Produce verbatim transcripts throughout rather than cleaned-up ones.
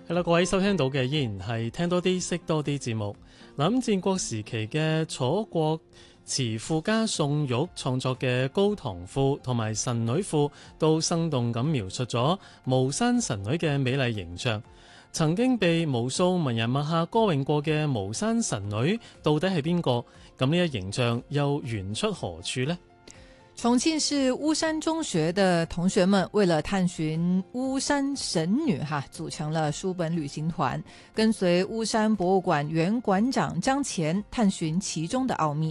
係啦，各位收聽到嘅依然係聽多啲識多啲節目。嗱，咁戰國時期嘅楚國詞賦家宋玉創作嘅《高唐賦》同埋《神女賦》，都生動咁描述咗巫山神女嘅美麗形象。曾經被無數文人墨客歌詠過嘅巫山神女，到底係邊個？咁呢一形象又源出何處呢？ 重慶市巫山中學的同學們為了探尋巫山神女哈，組成了書本旅行團，跟隨巫山博物館原館長張乾探尋其中的奧秘。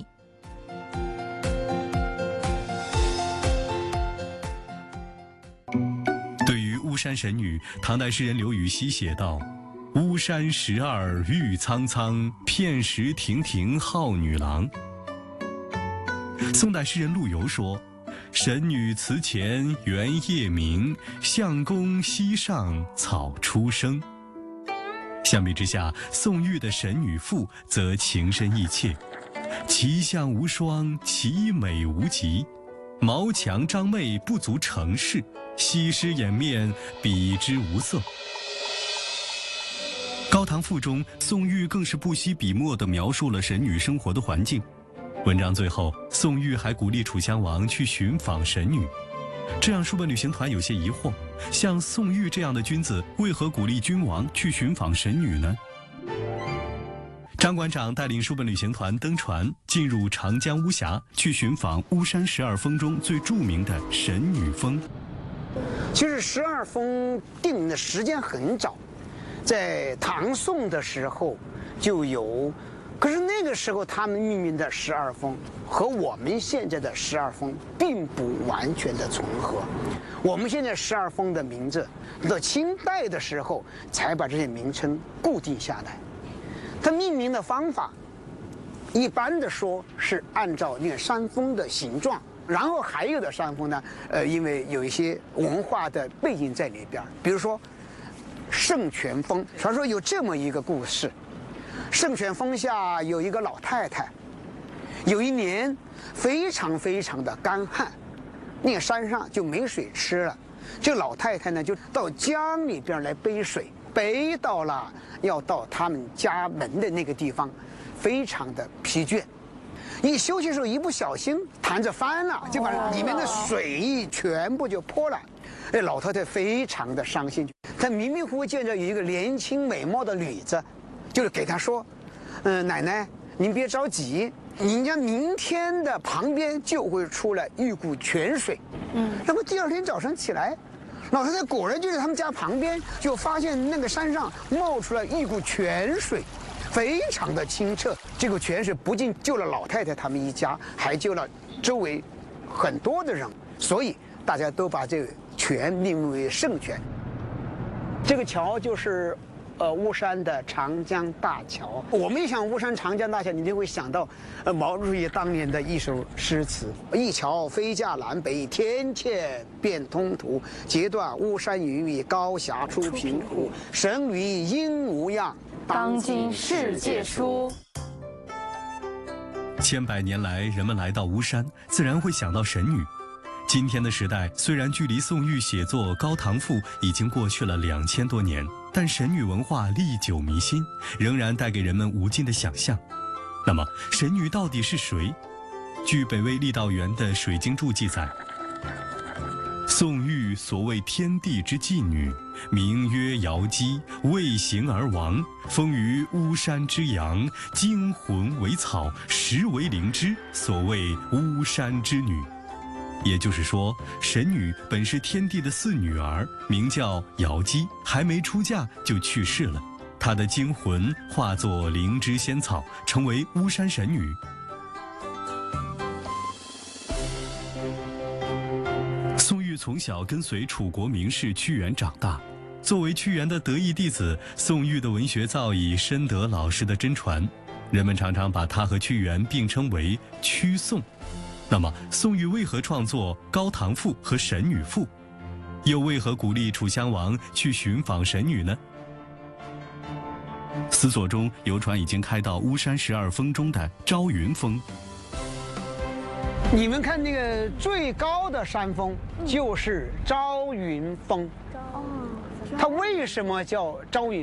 對於巫山神女，唐代詩人劉禹錫寫道：巫山十二玉蒼蒼，片石亭亭號女郎。宋代詩人陆游說：神女祠前圓夜明，相公溪上草初生。相比之下，宋玉的《神女賦》則情深意切，其相無雙，其美無極，毛強張媚不足成事，西施掩面比之無色。《高唐賦》中，宋玉更是不惜筆墨地描述了神女生活的環境。文章最後，宋玉還鼓勵楚襄王去尋訪神女，這讓書本旅行團有些疑惑：像宋玉這樣的君子，為何鼓勵君王去尋訪神女呢？張館長帶領書本旅行團登船，進入長江巫峽，去尋訪巫山十二峰中最著名的神女峰。 其實十二峰定的時間很早，在唐宋的時候就有。可是那個時候他們命名的十二峰和我們現在的十二峰並不完全的重合。我們現在十二峰的名字到清代的時候才把這些名稱固定下來。它命名的方法一般的說是按照那個山峰的形狀，然後還有的山峰呢，呃，因為有一些文化的背景在裡邊，比如說聖泉峰，傳說有這麼一個故事。聖泉峰下有一個老太太，有一年非常非常的乾旱，那個山上就沒水吃了。這個老太太呢，就到江裏邊來背水，背到了要到他們家門的那個地方，非常的疲倦。一休息的時候，一不小心彈着翻了，就把裡面的水全部就潑了。哎，老太太非常的傷心，她迷迷糊糊見着有一個年輕美貌的女子。就是給他說，嗯、呃，奶奶，您別着急，人家明天的旁邊就會出來一股泉水。嗯，那麼第二天早上起來，老太太果然就在他們家旁邊，就發現那個山上冒出來一股泉水，非常的清澈。這個泉水不僅救了老太太他們一家，還救了周圍很多的人，所以大家都把這個泉命名為聖泉。這個橋就是。呃，巫山的長江大橋。我們一想巫山長江大橋，你就會想到，呃，毛主席當年的一首詩詞：一橋飛架南北，天堑變通途。截斷巫山雲雨，高峽出平湖。神女應無恙， 當今世界書。 千百年來，人們來到巫山，自然會想到神女。今天的時代，雖然距離宋玉寫作《高唐賦》已經過去了兩千多年，但神女文化歷久彌新，仍然帶給人們無盡的想象。那麼，神女到底是誰？據北魏酈道元的《水經注》記載，宋玉所謂天地之妓女，名曰瑤姬，為行而亡，封於巫山之陽，精魂為草，實為靈芝，所謂巫山之女。也就是說，神女本是天帝的四女兒，名叫瑤姬，還沒出嫁就去世了。她的精魂化作靈芝仙草，成為巫山神女。宋玉從小跟隨楚國名士屈原長大，作為屈原的得意弟子，宋玉的文學造詣深得老師的真傳，人們常常把他和屈原並稱為屈宋。那麼，宋玉為何創作《高唐賦》和《神女賦》？又為何鼓勵楚襄王去尋訪神女呢？思索中，遊船已經開到巫山十二峰中的朝雲峰。 你們看那個最高的山峰就是朝雲峰。它為什麼叫朝雲